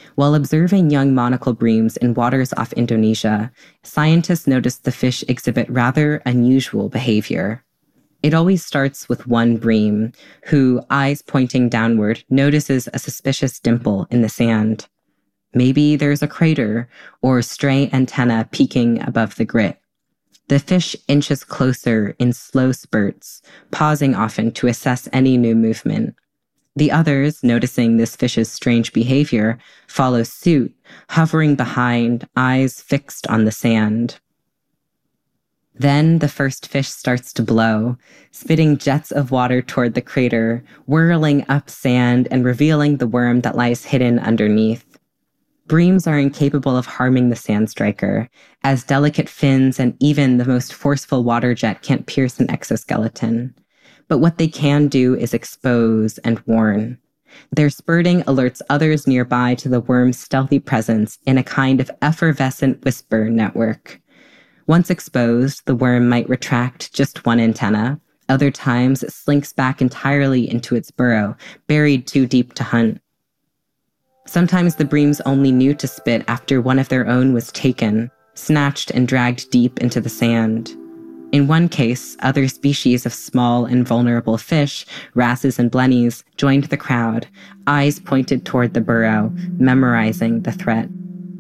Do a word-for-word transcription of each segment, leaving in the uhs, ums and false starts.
While observing young monocle breams in waters off Indonesia, scientists noticed the fish exhibit rather unusual behavior. It always starts with one bream, who, eyes pointing downward, notices a suspicious dimple in the sand. Maybe there's a crater or stray antenna peeking above the grit. The fish inches closer in slow spurts, pausing often to assess any new movement. The others, noticing this fish's strange behavior, follow suit, hovering behind, eyes fixed on the sand. Then the first fish starts to blow, spitting jets of water toward the crater, whirling up sand and revealing the worm that lies hidden underneath. Breams are incapable of harming the sand striker, as delicate fins and even the most forceful water jet can't pierce an exoskeleton. But what they can do is expose and warn. Their spurting alerts others nearby to the worm's stealthy presence in a kind of effervescent whisper network. Once exposed, the worm might retract just one antenna. Other times, it slinks back entirely into its burrow, buried too deep to hunt. Sometimes the breams only knew to spit after one of their own was taken, snatched and dragged deep into the sand. In one case, other species of small and vulnerable fish, wrasses and blennies, joined the crowd, eyes pointed toward the burrow, memorizing the threat.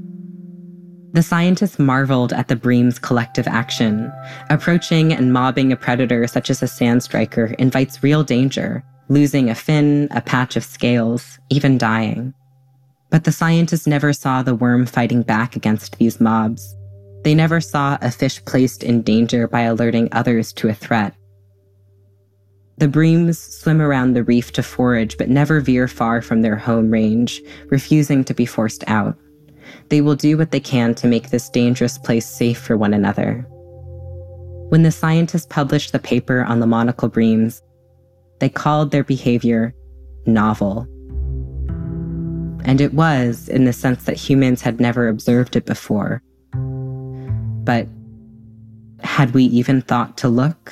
The scientists marveled at the bream's collective action. Approaching and mobbing a predator such as a sand striker invites real danger, losing a fin, a patch of scales, even dying. But the scientists never saw the worm fighting back against these mobs. They never saw a fish placed in danger by alerting others to a threat. The breams swim around the reef to forage but never veer far from their home range, refusing to be forced out. They will do what they can to make this dangerous place safe for one another. When the scientists published the paper on the monocle breams, they called their behavior novel. And it was, in the sense that humans had never observed it before. But had we even thought to look?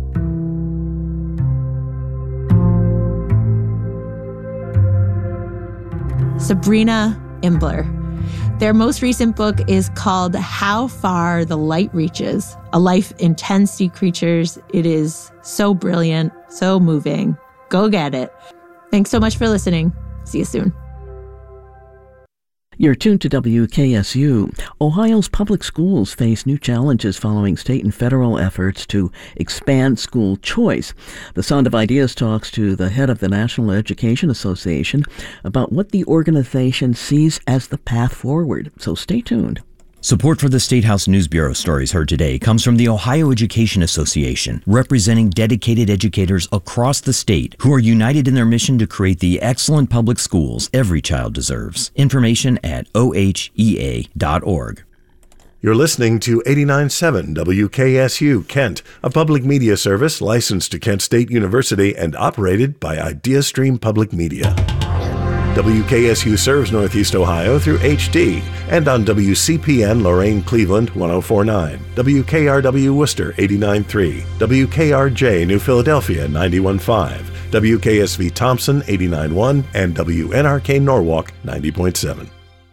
Sabrina Imbler. Their most recent book is called How Far the Light Reaches, A Life in ten Sea Creatures. It is so brilliant, so moving. Go get it. Thanks so much for listening. See you soon. You're tuned to W K S U. Ohio's public schools face new challenges following state and federal efforts to expand school choice. The Sound of Ideas talks to the head of the National Education Association about what the organization sees as the path forward. So stay tuned. Support for the State House News Bureau stories heard today comes from the Ohio Education Association, representing dedicated educators across the state who are united in their mission to create the excellent public schools every child deserves. Information at O H E A dot org. You're listening to eighty-nine point seven W K S U Kent, a public media service licensed to Kent State University and operated by IdeaStream Public Media. W K S U serves Northeast Ohio through H D and on W C P N Lorain Cleveland one oh four point nine, W K R W Worcester eighty-nine point three, W K R J New Philadelphia ninety-one point five, W K S V Thompson eighty-nine point one, and W N R K Norwalk ninety point seven.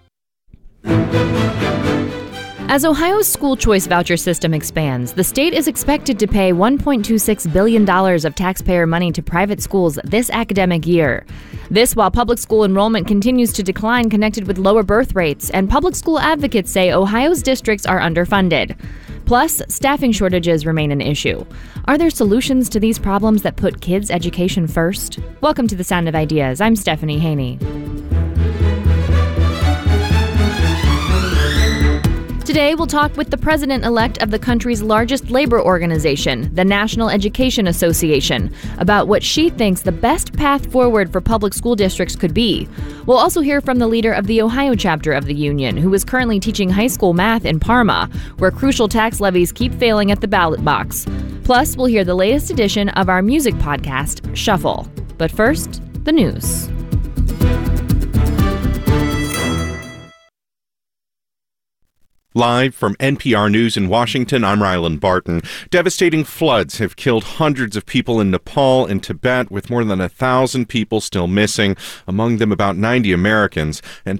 As Ohio's school choice voucher system expands, the state is expected to pay one point two six billion dollars of taxpayer money to private schools this academic year. This while public school enrollment continues to decline, connected with lower birth rates, and public school advocates say Ohio's districts are underfunded. Plus, staffing shortages remain an issue. Are there solutions to these problems that put kids' education first? Welcome to The Sound of Ideas. I'm Stephanie Haney. Today, we'll talk with the president-elect of the country's largest labor organization, the National Education Association, about what she thinks the best path forward for public school districts could be. We'll also hear from the leader of the Ohio chapter of the union, who is currently teaching high school math in Parma, where crucial tax levies keep failing at the ballot box. Plus, we'll hear the latest edition of our music podcast, Shuffle. But first, the news. Live from N P R News in Washington, I'm Ryland Barton. Devastating floods have killed hundreds of people in Nepal and Tibet, with more than a thousand people still missing, among them about ninety Americans. And